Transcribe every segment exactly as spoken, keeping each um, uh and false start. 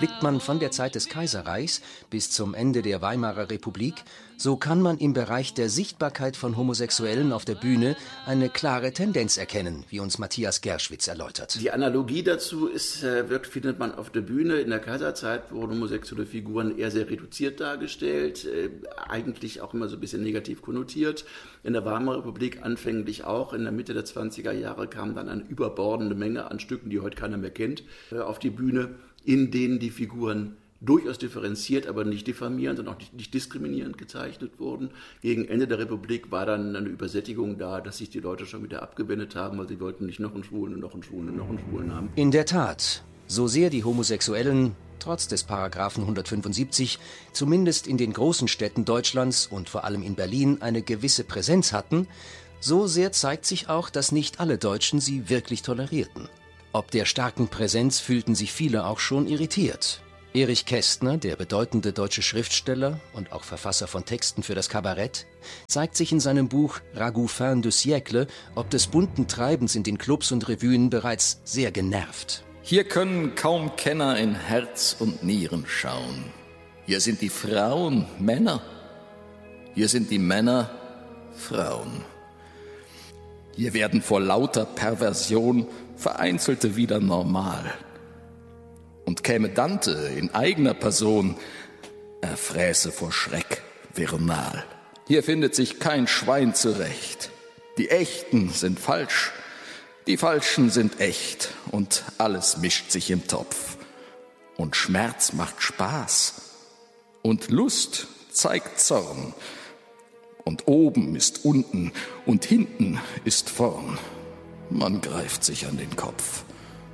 Blickt man von der Zeit des Kaiserreichs bis zum Ende der Weimarer Republik, so kann man im Bereich der Sichtbarkeit von Homosexuellen auf der Bühne eine klare Tendenz erkennen, wie uns Matthias Gerschwitz erläutert. Die Analogie dazu ist, wird, findet man auf der Bühne. In der Kaiserzeit wurden homosexuelle Figuren eher sehr reduziert dargestellt, eigentlich auch immer so ein bisschen negativ konnotiert. In der Weimarer Republik anfänglich auch. In der Mitte der zwanziger Jahre kam dann eine überbordende Menge an Stücken, die heute keiner mehr kennt, auf die Bühne, in denen die Figuren durchaus differenziert, aber nicht diffamierend und auch nicht, nicht diskriminierend gezeichnet wurden. Gegen Ende der Republik war dann eine Übersättigung da, dass sich die Leute schon wieder abgewendet haben, weil sie wollten nicht noch einen Schwulen und noch einen Schwulen und noch einen Schwulen haben. In der Tat, so sehr die Homosexuellen trotz des Paragraphen hundertfünfundsiebzig zumindest in den großen Städten Deutschlands und vor allem in Berlin eine gewisse Präsenz hatten, so sehr zeigt sich auch, dass nicht alle Deutschen sie wirklich tolerierten. Ob der starken Präsenz fühlten sich viele auch schon irritiert. Erich Kästner, der bedeutende deutsche Schriftsteller und auch Verfasser von Texten für das Kabarett, zeigt sich in seinem Buch Ragout fin de siècle ob des bunten Treibens in den Clubs und Revuen bereits sehr genervt. Hier können kaum Kenner in Herz und Nieren schauen. Hier sind die Frauen Männer, hier sind die Männer Frauen. Hier werden vor lauter Perversion Vereinzelte wieder normal. Und käme Dante in eigener Person, er fräße vor Schreck Veronal. Hier findet sich kein Schwein zurecht. Die Echten sind falsch, die Falschen sind echt und alles mischt sich im Topf. Und Schmerz macht Spaß und Lust zeigt Zorn. Und oben ist unten und hinten ist vorn. Man greift sich an den Kopf.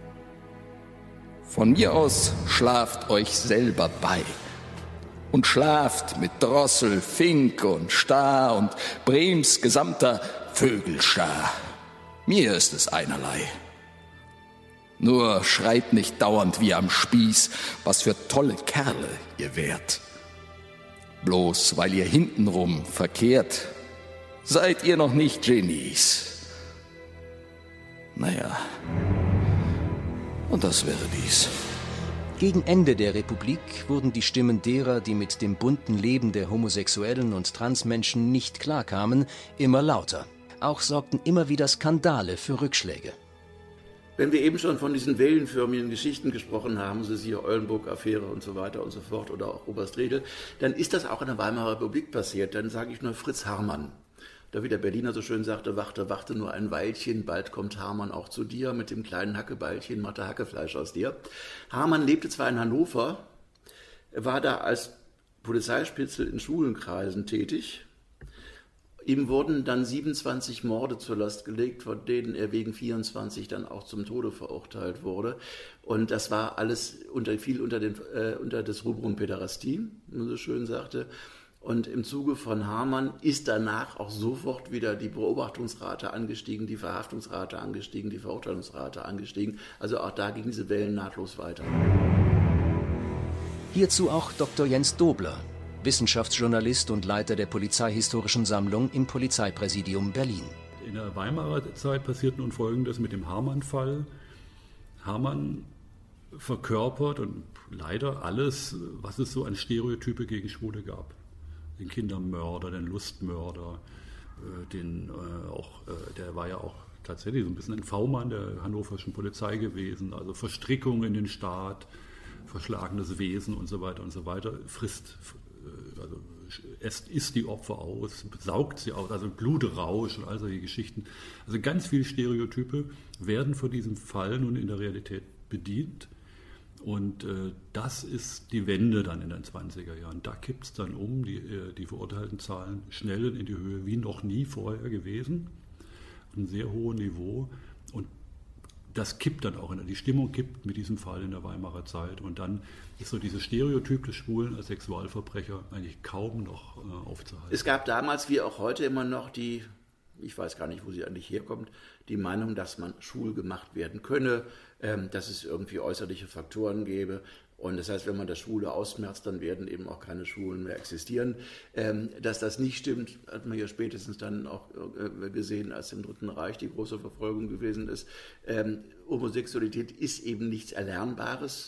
Von mir aus schlaft euch selber bei und schlaft mit Drossel, Fink und Staar und Brems gesamter Vögelschar. Mir ist es einerlei. Nur schreit nicht dauernd wie am Spieß, was für tolle Kerle ihr wärt. Bloß weil ihr hintenrum verkehrt, seid ihr noch nicht Genies. Naja, und das wäre dies. Gegen Ende der Republik wurden die Stimmen derer, die mit dem bunten Leben der Homosexuellen und Transmenschen nicht klarkamen, immer lauter. Auch sorgten immer wieder Skandale für Rückschläge. Wenn wir eben schon von diesen wellenförmigen Geschichten gesprochen haben, so siehe Eulenburg-Affäre und so weiter und so fort oder auch Oberst Redl, dann ist das auch in der Weimarer Republik passiert. Dann sage ich nur Fritz Haarmann. Da wie der Berliner so schön sagte, wachte, wachte nur ein Weilchen, bald kommt Haarmann auch zu dir, mit dem kleinen Hackebeilchen macht er Hackefleisch aus dir. Haarmann lebte zwar in Hannover, war da als Polizeispitzel in Schulenkreisen tätig. Ihm wurden dann siebenundzwanzig Morde zur Last gelegt, von denen er wegen vierundzwanzig dann auch zum Tode verurteilt wurde. Und das war alles unter, viel unter, den, äh, unter das Rubrum Päderastie, wie man so schön sagte. Und im Zuge von Haarmann ist danach auch sofort wieder die Beobachtungsrate angestiegen, die Verhaftungsrate angestiegen, die Verurteilungsrate angestiegen. Also auch da gingen diese Wellen nahtlos weiter. Hierzu auch Doktor Jens Dobler, Wissenschaftsjournalist und Leiter der Polizeihistorischen Sammlung im Polizeipräsidium Berlin. In der Weimarer Zeit passiert nun Folgendes mit dem Haarmann-Fall. Haarmann verkörpert und leider alles, was es so an Stereotype gegen Schwule gab. Den Kindermörder, den Lustmörder, den äh, auch, äh, der war ja auch tatsächlich so ein bisschen ein V-Mann der hannoverschen Polizei gewesen, also Verstrickung in den Staat, verschlagenes Wesen und so weiter und so weiter, frisst, äh, also esst, isst die Opfer aus, saugt sie aus, also Blutrausch und all solche Geschichten. Also ganz viele Stereotype werden vor diesem Fall nun in der Realität bedient. Und äh, das ist die Wende dann in den zwanziger Jahren. Da kippt es dann um, die, äh, die verurteilten Zahlen schnell in die Höhe wie noch nie vorher gewesen. Ein sehr hohes Niveau. Und das kippt dann auch, die Stimmung kippt mit diesem Fall in der Weimarer Zeit. Und dann ist so dieses Stereotyp des Schwulen als Sexualverbrecher eigentlich kaum noch äh, aufzuhalten. Es gab damals wie auch heute immer noch die, ich weiß gar nicht, wo sie eigentlich herkommt, die Meinung, dass man schwul gemacht werden könne, ähm, dass es irgendwie äußerliche Faktoren gäbe. Und das heißt, wenn man das Schwule ausmerzt, dann werden eben auch keine Schwulen mehr existieren. Ähm, dass das nicht stimmt, hat man ja spätestens dann auch äh, gesehen, als im Dritten Reich die große Verfolgung gewesen ist. Ähm, Homosexualität ist eben nichts Erlernbares.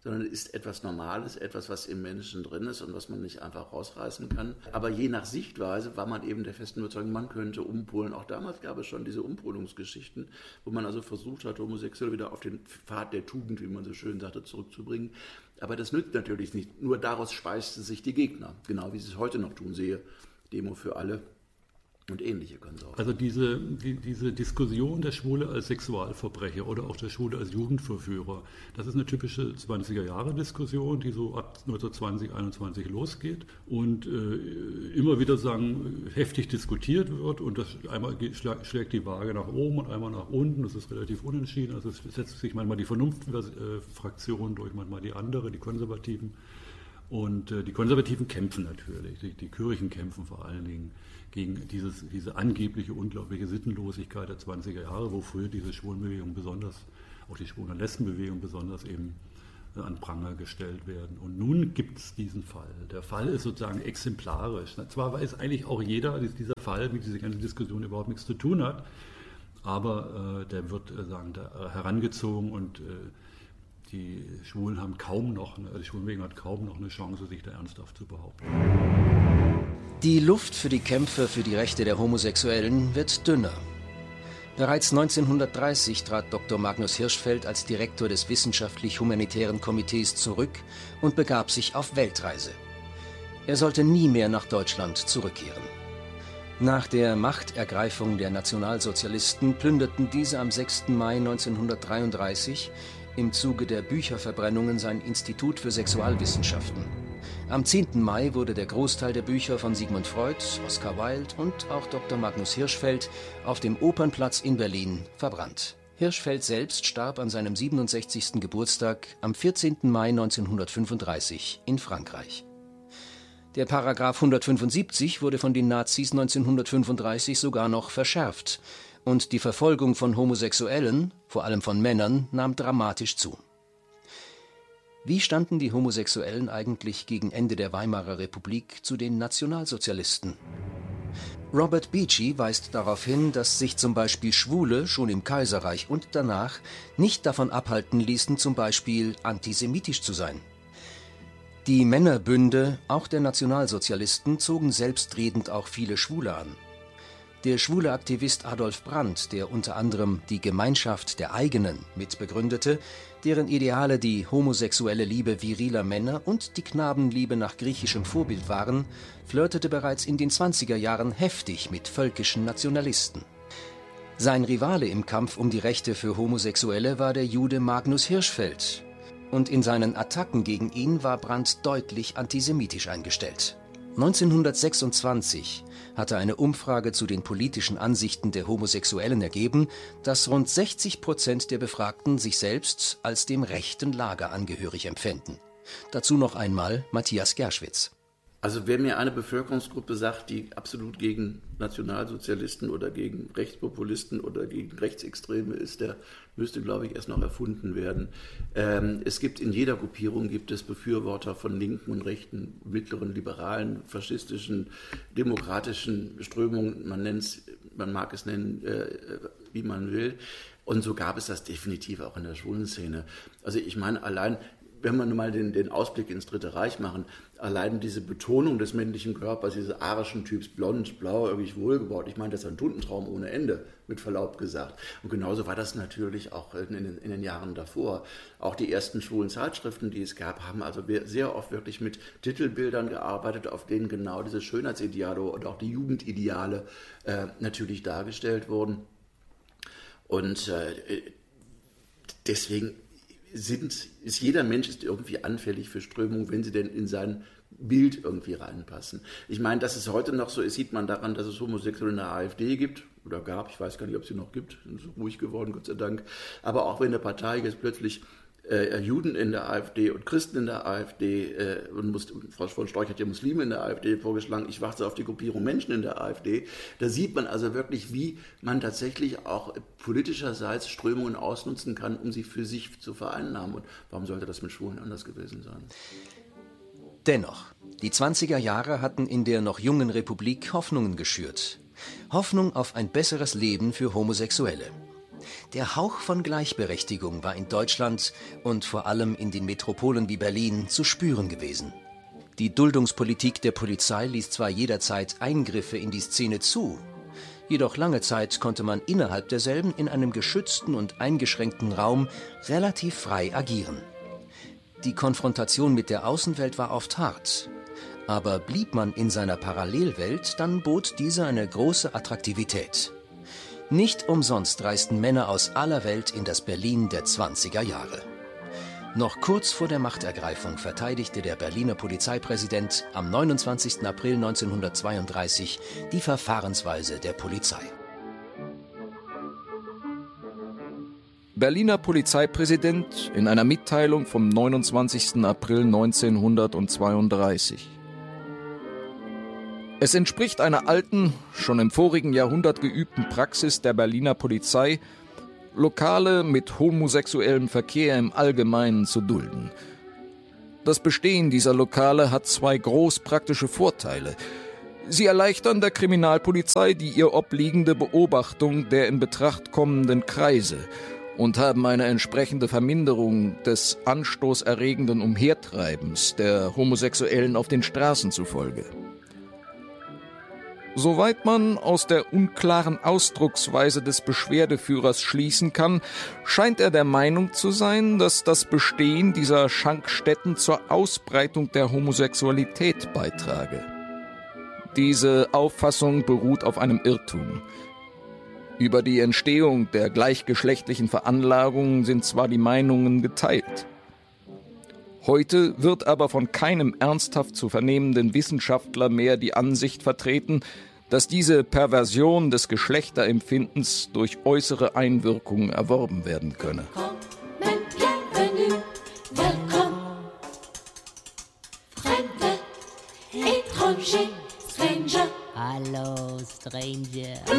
sondern ist etwas Normales, etwas, was im Menschen drin ist und was man nicht einfach rausreißen kann. Aber je nach Sichtweise war man eben der festen Überzeugung, man könnte umpolen. Auch damals gab es schon diese Umpolungsgeschichten, wo man also versucht hat, Homosexuelle wieder auf den Pfad der Tugend, wie man so schön sagte, zurückzubringen. Aber das nützt natürlich nicht. Nur daraus speiste sich die Gegner, genau wie sie es heute noch tun, sehe Demo für alle. Und ähnliche können sie auch. Also diese, die, diese Diskussion der Schwule als Sexualverbrecher oder auch der Schwule als Jugendverführer, das ist eine typische zwanziger-Jahre-Diskussion, die so ab neunzehnhundertzwanzig, einundzwanzig losgeht und äh, immer wieder sagen, heftig diskutiert wird und das einmal schlägt die Waage nach oben und einmal nach unten, das ist relativ unentschieden, also es setzt sich manchmal die Vernunftfraktion durch, manchmal die andere, die Konservativen. Und äh, die Konservativen kämpfen natürlich, die, die Kirchen kämpfen vor allen Dingen gegen dieses, diese angebliche unglaubliche Sittenlosigkeit der zwanziger Jahre, wo früher diese Schwulenbewegung besonders, auch die Schwulen- und Lesbenbewegung besonders eben äh, an Pranger gestellt werden. Und nun gibt es diesen Fall. Der Fall ist sozusagen exemplarisch. Zwar weiß eigentlich auch jeder, dass dieser Fall mit dieser ganzen Diskussion überhaupt nichts zu tun hat, aber äh, der wird äh, sagen, da, herangezogen und äh, die Schwulen haben kaum noch, die Schwulenbewegung hat kaum noch eine Chance, sich da ernsthaft zu behaupten. Die Luft für die Kämpfer für die Rechte der Homosexuellen wird dünner. Bereits neunzehnhundertdreißig trat Doktor Magnus Hirschfeld als Direktor des Wissenschaftlich-Humanitären Komitees zurück und begab sich auf Weltreise. Er sollte nie mehr nach Deutschland zurückkehren. Nach der Machtergreifung der Nationalsozialisten plünderten diese am sechsten Mai neunzehnhundertdreiunddreißig im Zuge der Bücherverbrennungen sein Institut für Sexualwissenschaften. Am zehnten Mai wurde der Großteil der Bücher von Sigmund Freud, Oscar Wilde und auch Doktor Magnus Hirschfeld auf dem Opernplatz in Berlin verbrannt. Hirschfeld selbst starb an seinem siebenundsechzigsten Geburtstag am vierzehnten Mai neunzehnhundertfünfunddreißig in Frankreich. Der Paragraph hundertfünfundsiebzig wurde von den Nazis neunzehnhundertfünfunddreißig sogar noch verschärft und die Verfolgung von Homosexuellen, vor allem von Männern, nahm dramatisch zu. Wie standen die Homosexuellen eigentlich gegen Ende der Weimarer Republik zu den Nationalsozialisten? Robert Beechey weist darauf hin, dass sich zum Beispiel Schwule schon im Kaiserreich und danach nicht davon abhalten ließen, zum Beispiel antisemitisch zu sein. Die Männerbünde, auch der Nationalsozialisten, zogen selbstredend auch viele Schwule an. Der schwule Aktivist Adolf Brandt, der unter anderem die Gemeinschaft der Eigenen mitbegründete, deren Ideale die homosexuelle Liebe viriler Männer und die Knabenliebe nach griechischem Vorbild waren, flirtete bereits in den zwanziger Jahren heftig mit völkischen Nationalisten. Sein Rivale im Kampf um die Rechte für Homosexuelle war der Jude Magnus Hirschfeld. Und in seinen Attacken gegen ihn war Brandt deutlich antisemitisch eingestellt. neunzehnhundertsechsundzwanzig hatte eine Umfrage zu den politischen Ansichten der Homosexuellen ergeben, dass rund sechzig Prozent der Befragten sich selbst als dem rechten Lager angehörig empfänden. Dazu noch einmal Matthias Gerschwitz. Also wer mir eine Bevölkerungsgruppe sagt, die absolut gegen Nationalsozialisten oder gegen Rechtspopulisten oder gegen Rechtsextreme ist, der müsste, glaube ich, erst noch erfunden werden. Ähm, es gibt in jeder Gruppierung gibt es Befürworter von linken und rechten, mittleren, liberalen, faschistischen, demokratischen Strömungen. Man nennt's, man mag es nennen, äh, wie man will. Und so gab es das definitiv auch in der schwulen Szene. Also ich meine, allein wenn wir nun mal den, den Ausblick ins Dritte Reich machen, allein diese Betonung des männlichen Körpers, dieses arischen Typs, blond, blau, irgendwie wohlgebaut, ich meine, das ist ein Tuntentraum ohne Ende, mit Verlaub gesagt. Und genauso war das natürlich auch in, in, in den Jahren davor. Auch die ersten schwulen Zeitschriften, die es gab, haben also sehr oft wirklich mit Titelbildern gearbeitet, auf denen genau diese Schönheitsideale und auch die Jugendideale äh, natürlich dargestellt wurden. Und äh, deswegen Sind, ist jeder Mensch ist irgendwie anfällig für Strömungen, wenn sie denn in sein Bild irgendwie reinpassen. Ich meine, dass es heute noch so ist, sieht man daran, dass es Homosexuelle in der AfD gibt oder gab. Ich weiß gar nicht, ob es sie noch gibt. Es ist ruhig geworden, Gott sei Dank. Aber auch wenn eine Partei jetzt plötzlich äh, Juden in der AfD und Christen in der AfD äh, und Mus- Frau von Storch hat ja Muslime in der AfD vorgeschlagen, ich warte auf die Gruppierung Menschen in der AfD, da sieht man also wirklich, wie man tatsächlich auch politischerseits Strömungen ausnutzen kann, um sie für sich zu vereinnahmen. Und warum sollte das mit Schwulen anders gewesen sein? Dennoch, die zwanziger Jahre hatten in der noch jungen Republik Hoffnungen geschürt. Hoffnung auf ein besseres Leben für Homosexuelle. Der Hauch von Gleichberechtigung war in Deutschland und vor allem in den Metropolen wie Berlin zu spüren gewesen. Die Duldungspolitik der Polizei ließ zwar jederzeit Eingriffe in die Szene zu, jedoch lange Zeit konnte man innerhalb derselben in einem geschützten und eingeschränkten Raum relativ frei agieren. Die Konfrontation mit der Außenwelt war oft hart, aber blieb man in seiner Parallelwelt, dann bot diese eine große Attraktivität. Nicht umsonst reisten Männer aus aller Welt in das Berlin der zwanziger Jahre. Noch kurz vor der Machtergreifung verteidigte der Berliner Polizeipräsident am neunundzwanzigsten April neunzehnhundertzweiunddreißig die Verfahrensweise der Polizei. Berliner Polizeipräsident in einer Mitteilung vom neunundzwanzigsten April neunzehnhundertzweiunddreißig. Es entspricht einer alten, schon im vorigen Jahrhundert geübten Praxis der Berliner Polizei, Lokale mit homosexuellem Verkehr im Allgemeinen zu dulden. Das Bestehen dieser Lokale hat zwei großpraktische Vorteile. Sie erleichtern der Kriminalpolizei die ihr obliegende Beobachtung der in Betracht kommenden Kreise und haben eine entsprechende Verminderung des anstoßerregenden Umhertreibens der Homosexuellen auf den Straßen zufolge. Soweit man aus der unklaren Ausdrucksweise des Beschwerdeführers schließen kann, scheint er der Meinung zu sein, dass das Bestehen dieser Schankstätten zur Ausbreitung der Homosexualität beitrage. Diese Auffassung beruht auf einem Irrtum. Über die Entstehung der gleichgeschlechtlichen Veranlagungen sind zwar die Meinungen geteilt. Heute wird aber von keinem ernsthaft zu vernehmenden Wissenschaftler mehr die Ansicht vertreten, dass diese Perversion des Geschlechterempfindens durch äußere Einwirkungen erworben werden könne. Hallo, Stranger.